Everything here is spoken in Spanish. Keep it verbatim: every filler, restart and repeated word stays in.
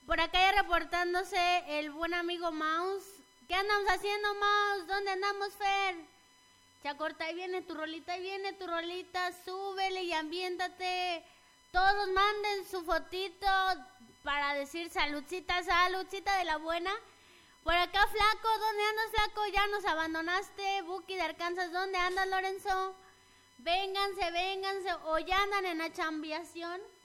Por acá ya reportándose el buen amigo Mouse. ¿Qué andamos haciendo, Mouse? ¿Dónde andamos, Fer? Chacorta, ahí viene tu rolita, ahí viene tu rolita. Súbele y ambiéntate. Todos manden su fotito para decir saludcita, saludcita de la buena. Por acá, Flaco, ¿dónde andas, Flaco? Ya nos abandonaste. Buki de Arkansas, ¿dónde andas, Lorenzo? Vénganse, vénganse. O ya andan en la chambiación.